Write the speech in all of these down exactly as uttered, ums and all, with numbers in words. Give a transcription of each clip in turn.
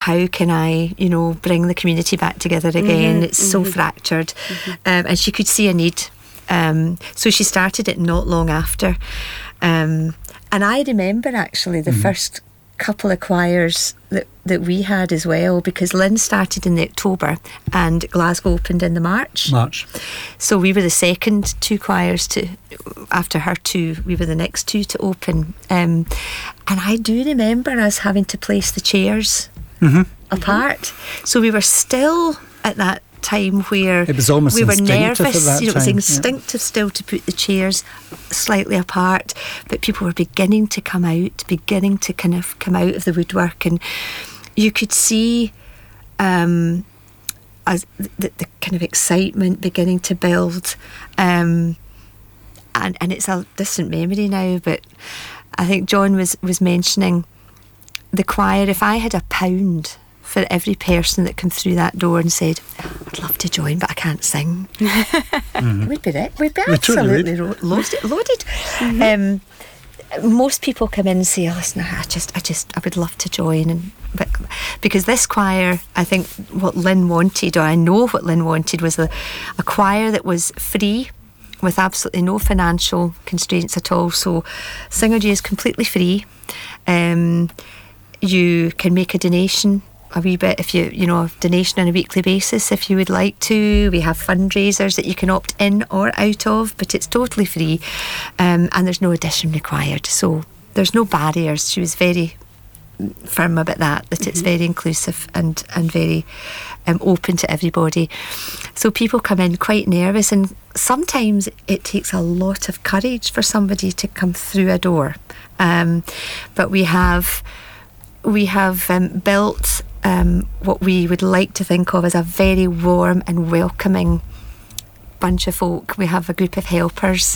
how can I, you know, bring the community back together again? Mm-hmm, it's mm-hmm. so fractured. Mm-hmm. Um, and she could see a need. Um, so she started it not long after. Um, and I remember actually the mm-hmm. first couple of choirs that, that we had as well, because Lynn started in the October and Glasgow opened in the March. March. So we were the second two choirs to, after her two, we were the next two to open. Um, and I do remember us having to place the chairs mm-hmm. apart. Mm-hmm. So we were still at that time where it was almost we were nervous. At that you know, it was time. instinctive yeah. still to put the chairs slightly apart, but people were beginning to come out, beginning to kind of come out of the woodwork, and you could see um, as the, the kind of excitement beginning to build, um, and and it's a distant memory now, but I think John was was mentioning the choir. If I had a pound for every person that came through that door and said, I'd love to join, but I can't sing. mm-hmm. We'd be it. We'd be we absolutely totally ro- loaded. loaded. Mm-hmm. Um, most people come in and say, oh, listen, I just, I just, I would love to join. And but because this choir, I think what Lynn wanted, or I know what Lynn wanted, was a, a choir that was free, with absolutely no financial constraints at all. So Synergy is completely free. Um, you can make a donation a wee bit if you you know a donation on a weekly basis if you would like to. We have fundraisers that you can opt in or out of, but it's totally free, um, and there's no addition required, so there's no barriers. She was very firm about that, that mm-hmm. it's very inclusive and and very um, open to everybody. So people come in quite nervous, and sometimes it takes a lot of courage for somebody to come through a door, um, but we have we have um, built Um, what we would like to think of as a very warm and welcoming bunch of folk. We have a group of helpers,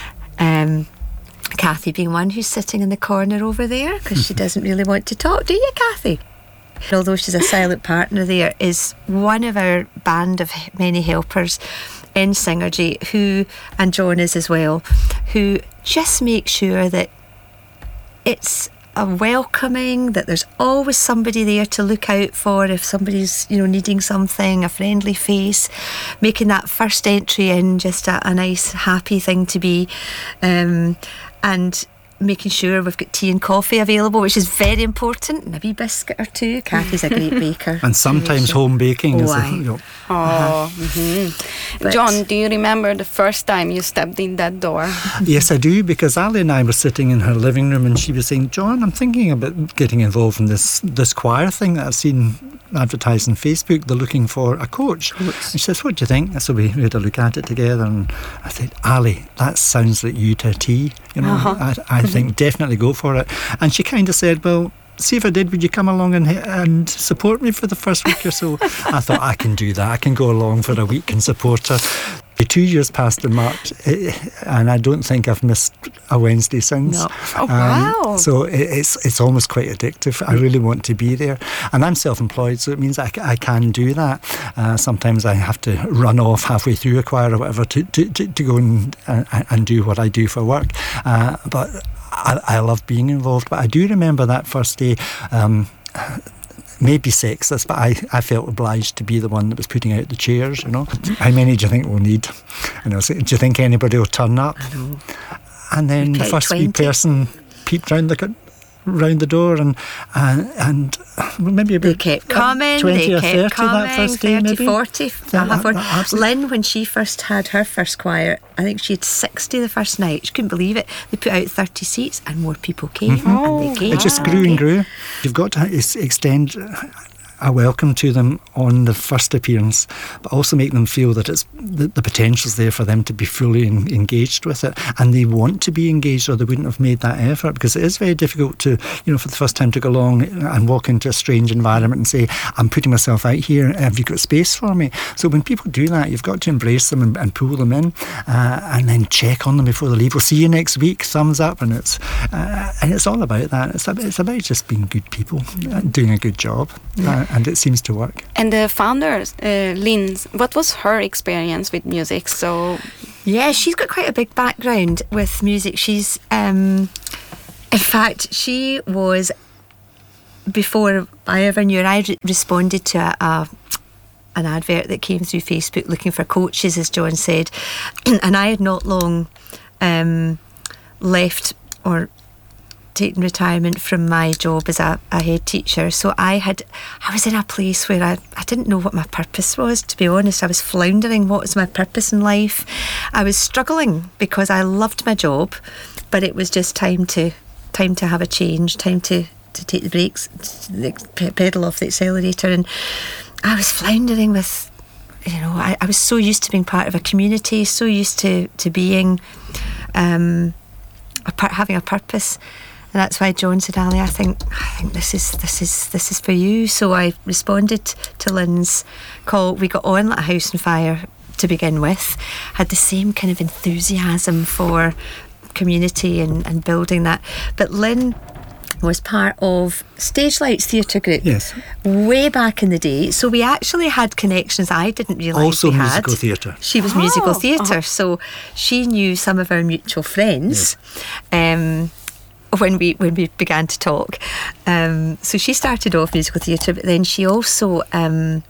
um, Kathy being one, who's sitting in the corner over there because she doesn't really want to talk, do you, Kathy? Although she's a silent partner there, is one of our band of many helpers in Synergy, who, and John is as well, who just make sure that it's a welcoming, that there's always somebody there to look out for if somebody's, you know, needing something, a friendly face, making that first entry in just a, a nice, happy thing to be, um, and making sure we've got tea and coffee available, which is very important, and a wee biscuit or two. Kathy's a great baker. And sometimes home baking. Oh, is a, you know. Oh, uh-huh. mm-hmm. John, do you remember the first time you stepped in that door? Yes, I do, because Ali and I were sitting in her living room and she was saying, John, I'm thinking about getting involved in this this choir thing that I've seen advertised on Facebook. They're looking for a coach. And she says, what do you think? So we, we had a look at it together, and I said, Ali, that sounds like you to a T. You know, uh-huh. I, I think definitely go for it. And she kind of said, well, see if I did, would you come along and and support me for the first week or so? I thought, I can do that. I can go along for a week and support her. Two years passed in March, and I don't think I've missed a Wednesday since. No. Oh, wow. Um, so it's it's almost quite addictive. I really want to be there. And I'm self-employed, so it means I, I can do that. Uh, sometimes I have to run off halfway through a choir or whatever to, to, to, to go and, uh, and do what I do for work. Uh, but I, I love being involved. But I do remember that first day, um, maybe sexist, but I, I felt obliged to be the one that was putting out the chairs, you know. How many do you think we'll need? And I was like, do you think anybody will turn up? I know. And then the first wee person peeped round the round the door, and uh, and maybe about they kept coming, twenty they or kept thirty coming, that first day, thirty, maybe? forty. Yeah, uh, that, that Lynn, when she first had her first choir, I think she had sixty the first night. She couldn't believe it. They put out thirty seats and more people came, mm-hmm. and they came. It just grew and grew. You've got to extend a welcome to them on the first appearance, but also make them feel that it's the, the potential's there for them to be fully in, engaged with it, and they want to be engaged, or they wouldn't have made that effort, because it is very difficult to, you know, for the first time to go along and walk into a strange environment and say, I'm putting myself out here, have you got space for me? So when people do that, you've got to embrace them and, and pull them in, uh, and then check on them before they leave. We'll see you next week, thumbs up, and it's uh, and it's all about that. It's about, it's about just being good people, and doing a good job. Uh, and it seems to work. And the founder, uh, Lynn, what was her experience with music? So, yeah, she's got quite a big background with music. She's, um, in fact, she was before I ever knew her, I re- responded to a, a an advert that came through Facebook looking for coaches, as John said, and I had not long um, left or taken retirement from my job as a, a head teacher. So I had, I was in a place where I, I didn't know what my purpose was, to be honest. I was floundering. What was my purpose in life? I was struggling because I loved my job, but it was just time to time to have a change, time to, to take the brakes, the pedal off the accelerator. And I was floundering with, you know, I, I was so used to being part of a community, so used to, to being, um, a part, having a purpose. And that's why John said, Ali, I think I think this is this is this is for you. So I responded to Lynn's call. We got on like a house on fire to begin with. Had the same kind of enthusiasm for community and, and building that. But Lynn was part of Stage Lights Theatre Group, yes, way back in the day. So we actually had connections I didn't realise also we had. Also musical theatre. She was Oh, musical theatre, uh-huh. so she knew some of our mutual friends. Um, when we when we began to talk. Um, so she started off musical theatre, but then she also um,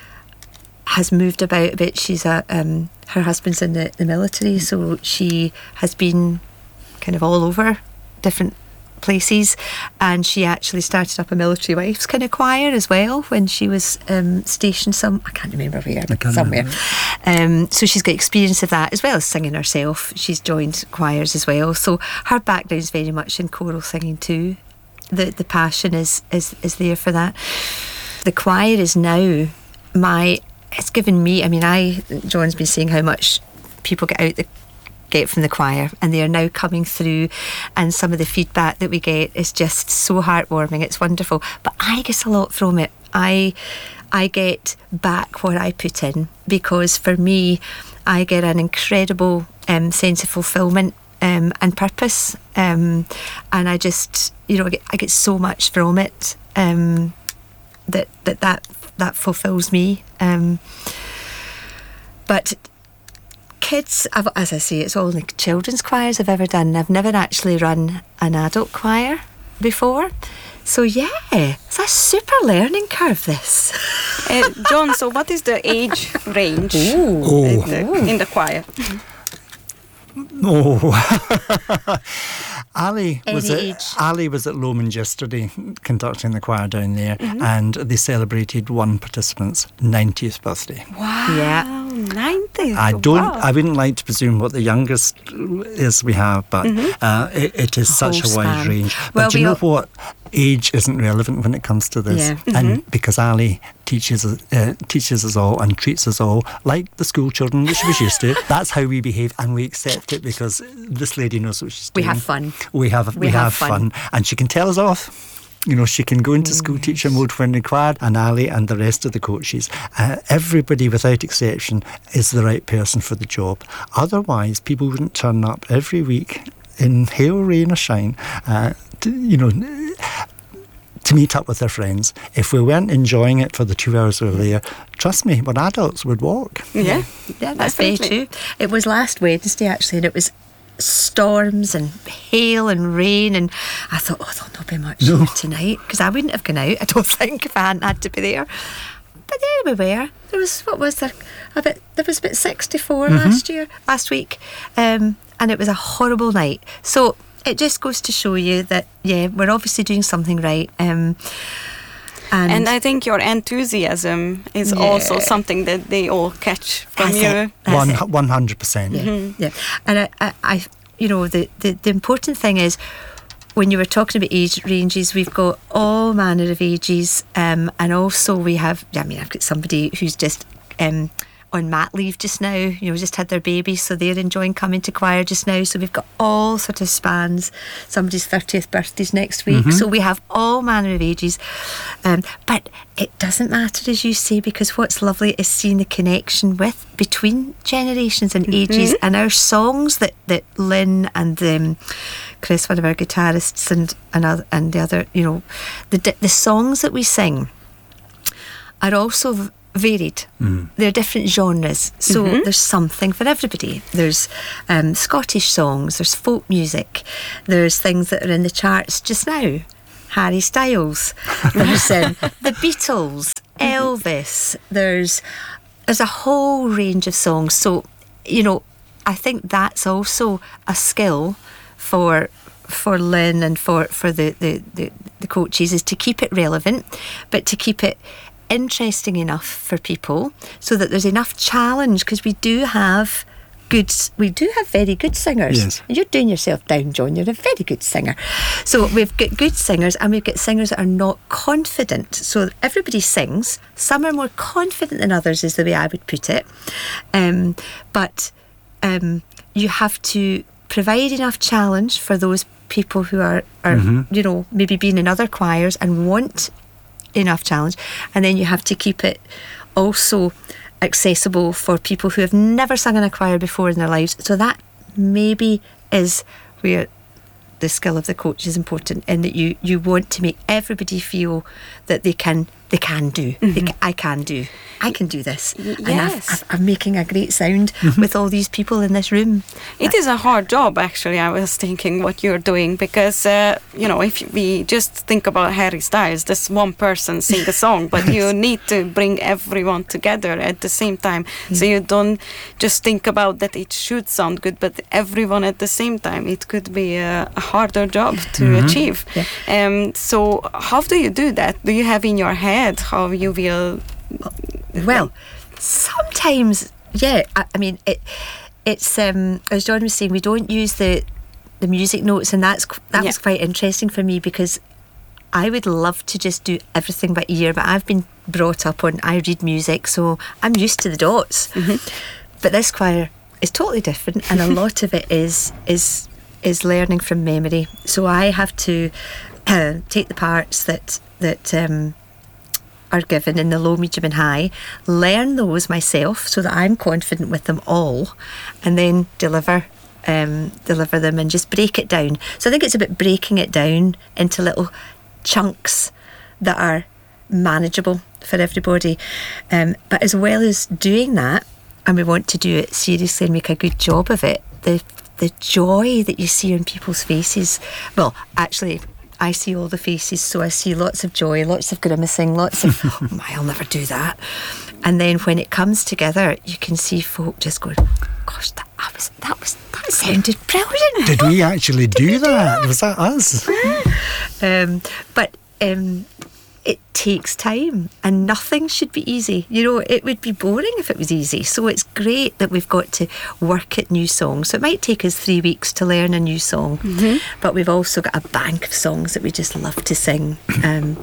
has moved about a bit. She's a um, her husband's in the, the military, so she has been kind of all over different places, and she actually started up a military wives kind of choir as well when she was um, stationed some I can't remember where I can't somewhere remember. Um, so she's got experience of that as well as singing herself. She's joined choirs as well, so her background is very much in choral singing too. The the passion is is, is there for that. The choir is now my it's given me I mean I John's been saying how much people get out the get from the choir, and they are now coming through, and some of the feedback that we get is just so heartwarming. It's wonderful, but I get a lot from it. I I get back what I put in, because for me I get an incredible um, sense of fulfilment um, and purpose, um, and I just you know I get, I get so much from it um, that that that that fulfills me. Um, but kids, I've, as I say, it's all the children's choirs I've ever done. I've never actually run an adult choir before. So yeah, it's a super learning curve, this. Uh, John, so what is the age range Oh. in, the, in the choir? Oh, Ali was Any at age. Ali was at Lomond yesterday, conducting the choir down there, and they celebrated one participant's ninetieth birthday. Wow, Yeah. ninety. I don't. Wow. I wouldn't like to presume what the youngest is we have, but uh, it, it is A such a whole wide span. range. But Well, do you we know all- what? Age isn't relevant when it comes to this, Yeah. and because Ali teaches us- uh, teaches us all and treats us all like the school children, which was used to. That's how we behave, and we accept it because this lady knows what she's We doing. have fun. We have we, We have, have fun. fun. and she can tell us off. You know, she can go into school teacher mode when required, and Ali and the rest of the coaches, uh, everybody without exception is the right person for the job. Otherwise, people wouldn't turn up every week in hail, rain or shine, uh, to, you know, to meet up with their friends. If we weren't enjoying it for the two hours we were there, trust me, when adults would walk. Yeah, Yeah, that's very definitely. true. It was last Wednesday actually, and it was storms and hail and rain, and I thought, oh, there'll not be much No. here tonight, because I wouldn't have gone out, I don't think, if I hadn't had to be there. But there we were. There was, what was there? About, there was about sixty-four last year, last week, um, and it was a horrible night. So it just goes to show you that, yeah, we're obviously doing something right. Um, and, And I think your enthusiasm is Yeah. also something that they all catch from That's you. it. That's One it. one hundred percent. Yeah, yeah. And I, I, I, you know, the, the, the important thing is, when you were talking about age ranges, we've got all manner of ages, um, and also we have, I mean, I've got somebody who's just um, on mat leave just now, you know, just had their baby, so they're enjoying coming to choir just now. So we've got all sort of spans. Somebody's thirtieth birthday's next week, so we have all manner of ages. Um, but it doesn't matter, as you say, because what's lovely is seeing the connection with between generations and ages, and our songs that that Lynn and um, Chris, one of our guitarists, and and, other, and the other, you know, the di- the songs that we sing are also v- varied. They're different genres, so there's something for everybody. There's um, Scottish songs, there's folk music, there's things that are in the charts just now, Harry Styles. There's um, the Beatles, Elvis. There's there's a whole range of songs. So, you know, I think that's also a skill for for Lynn and for, for the, the, the, the coaches, is to keep it relevant, but to keep it interesting enough for people so that there's enough challenge, because we do have good we do have very good singers. Yes. You're doing yourself down, John. You're a very good singer. So we've got good singers, and we've got singers that are not confident. So everybody sings. Some are more confident than others, is the way I would put it. Um, but um, you have to provide enough challenge for those people who are, are mm-hmm. you know, maybe been in other choirs and want enough challenge, and then you have to keep it also accessible for people who have never sung in a choir before in their lives. So that maybe is where the skill of the coach is important, in that you you want to make everybody feel that they can they can do mm-hmm. they can, I can do I can do this. Yes. And I've, I've, I'm making a great sound mm-hmm. with all these people in this room. It is a hard job, actually. I was thinking what you're doing, because uh, you know, if we just think about Harry Styles, this one person sing a song, but you need to bring everyone together at the same time. Mm-hmm. So you don't just think about that it should sound good, but everyone at the same time. It could be a, a harder job to mm-hmm. achieve. Yeah. Um, so how do you do that? Do you have in your head how you will? Well, sometimes, yeah. I, I mean, it. It's um, as John was saying, we don't use the the music notes, and that's that yeah. was quite interesting for me, because I would love to just do everything by ear, but I've been brought up on I read music, so I'm used to the dots. Mm-hmm. But this choir is totally different, and a lot of it is is is learning from memory. So I have to uh, take the parts that that. Um, are given in the low, medium and high, learn those myself so that I'm confident with them all, and then deliver um, deliver them and just break it down. So I think it's about breaking it down into little chunks that are manageable for everybody. Um, but as well as doing that, and we want to do it seriously and make a good job of it, the the joy that you see on people's faces, well, actually, I see all the faces, so I see lots of joy, lots of grimacing, lots of, oh my, I'll never do that. And then when it comes together, you can see folk just going, gosh, that, I was, that was that sounded brilliant. Did we actually do, do that? that? Was that us? um, but um, it takes time, and nothing should be easy. You know, it would be boring if it was easy. So it's great that we've got to work at new songs. So it might take us three weeks to learn a new song, mm-hmm. but we've also got a bank of songs that we just love to sing. Um,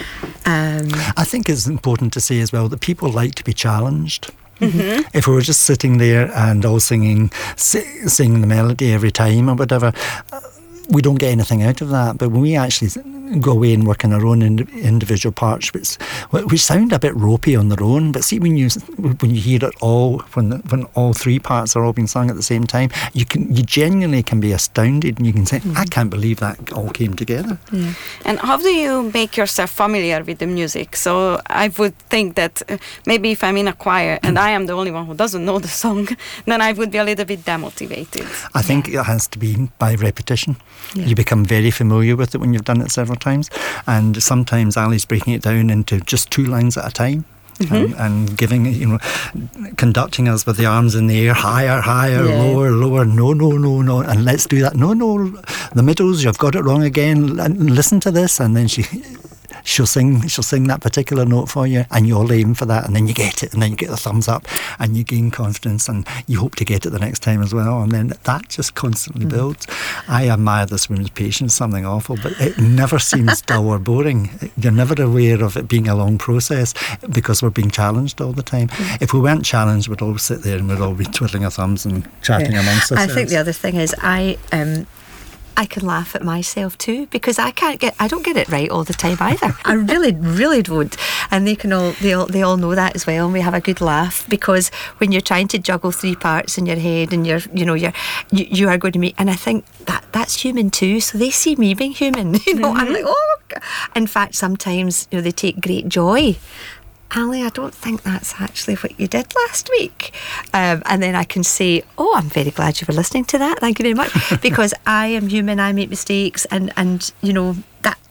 um, I think it's important to say as well that people like to be challenged. Mm-hmm. If we were just sitting there and all singing, si- singing the melody every time or whatever, uh, we don't get anything out of that. But when we actually go away and work in our own ind- individual parts, which which sound a bit ropey on their own, but see when you when you hear it all, when the, when all three parts are all being sung at the same time, you can you genuinely can be astounded, and you can say, mm. I can't believe that all came together. Yeah. And how do you make yourself familiar with the music? So I would think that uh, maybe if I'm in a choir and I am the only one who doesn't know the song, then I would be a little bit demotivated. I think yeah. it has to be by repetition. Yeah. You become very familiar with it when you've done it several times, and sometimes Ali's breaking it down into just two lines at a time. Mm-hmm. And, and giving, you know, conducting us with the arms in the air, higher, higher, yeah. lower, lower, no, no, no, no, and let's do that. No, no, the middles, you've got it wrong again. Listen to this, and then she. She'll sing she'll sing that particular note for you, and you all aim for that, and then you get it, and then you get the thumbs up, and you gain confidence, and you hope to get it the next time as well, and then that just constantly mm. builds. I admire this woman's patience, something awful, but it never seems dull or boring. You're never aware of it being a long process because we're being challenged all the time. Mm. If we weren't challenged, we'd all sit there and we'd all be twiddling our thumbs and chatting yeah. amongst ourselves. I think the other thing is I... Um, I can laugh at myself too, because I can't get I don't get it right all the time either. I really, really don't. And they can all they all they all know that as well, and we have a good laugh, because when you're trying to juggle three parts in your head, and you're you know you're you, you are going to meet, and I think that that's human too. So they see me being human. You know, mm-hmm. I'm like, oh. In fact, sometimes you know they take great joy. Ali, I don't think that's actually what you did last week. Um, and then I can say, oh, I'm very glad you were listening to that. Thank you very much. Because I am human, I make mistakes, and, and you know, that that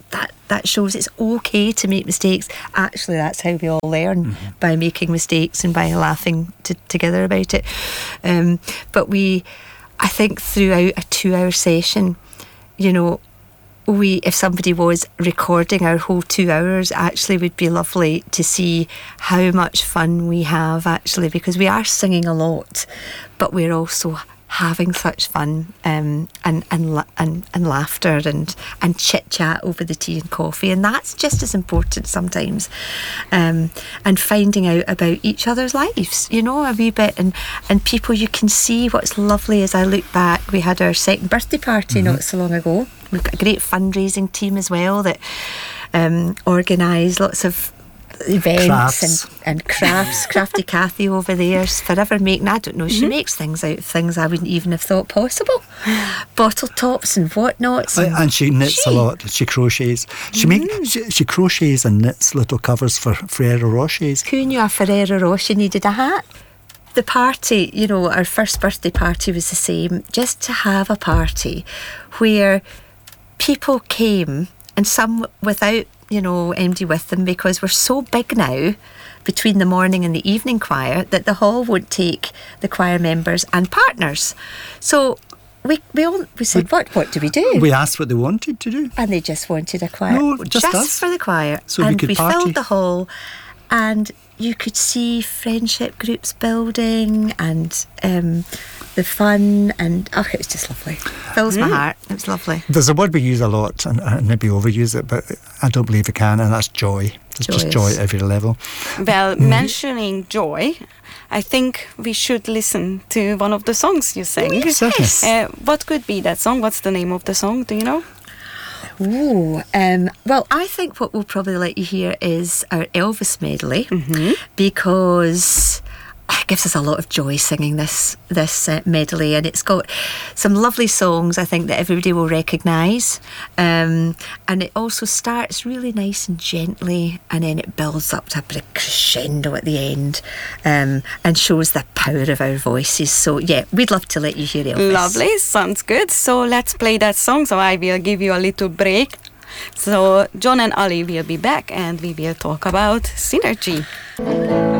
that shows it's okay to make mistakes. Actually, that's how we all learn, mm-hmm. by making mistakes and by laughing to, together about it. Um, but we, I think throughout a two-hour session, you know, we, if somebody was recording our whole two hours, actually would be lovely to see how much fun we have, actually, because we are singing a lot, but we're also having such fun, um, and, and and and laughter and and chit chat over the tea and coffee, and that's just as important sometimes. Um, and finding out about each other's lives, you know, a wee bit, and and people. You can see what's lovely as I look back. We had our second birthday party mm-hmm. not so long ago. We've got a great fundraising team as well that um, organise lots of events crafts. and, and crafts. Crafty Kathy over there is forever making, I don't know, she mm-hmm. makes things out of things I wouldn't even have thought possible. Bottle tops and whatnots. And, and she knits she, a lot. She crochets. She mm-hmm. make she, she crochets and knits little covers for Ferrero Rochers. Who knew a Ferrero Rocher needed a hat? The party, you know, our first birthday party was the same. Just to have a party where people came, and some without, you know, M D with them, because we're so big now between the morning and the evening choir that the hall won't take the choir members and partners. So we we all we said, we, what what do we do? We asked what they wanted to do, and they just wanted a choir, no, just, just us. for the choir. So and we could we party. filled the hall, and you could see friendship groups building, and um, the fun, and oh, it was just lovely. Fills mm. my heart. It was lovely. There's a word we use a lot, and, and maybe overuse it, but I don't believe we can, and that's joy. There's Joyous. just joy at every level. Well, mm. mentioning joy, I think we should listen to one of the songs you sang. Yes. Uh, what could be that song? What's the name of the song? Do you know? Ooh, um, well, I think what we'll probably let you hear is our Elvis medley, mm-hmm. because it gives us a lot of joy singing this this uh, medley, and it's got some lovely songs I think that everybody will recognise, um, and it also starts really nice and gently, and then it builds up to a bit of crescendo at the end, um, and shows the power of our voices. So yeah, we'd love to let you hear Elvis. Lovely, sounds good. So let's play that song. So I will give you a little break. So John and Ali will be back, and we will talk about synergy.